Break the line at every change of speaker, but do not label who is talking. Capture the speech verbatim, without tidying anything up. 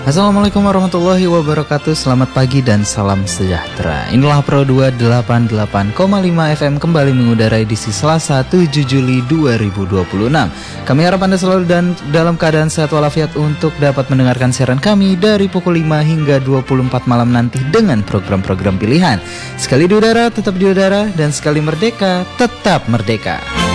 Assalamualaikum warahmatullahi wabarakatuh. Selamat pagi dan salam sejahtera. Inilah Pro dua delapan puluh delapan koma lima F M kembali mengudara edisi Selasa tujuh Juli dua ribu dua puluh enam. Kami harap Anda selalu dan dalam keadaan sehat walafiat untuk dapat mendengarkan siaran kami dari pukul lima hingga dua puluh empat malam nanti dengan program-program pilihan. Sekali di udara tetap di udara, dan sekali merdeka tetap merdeka.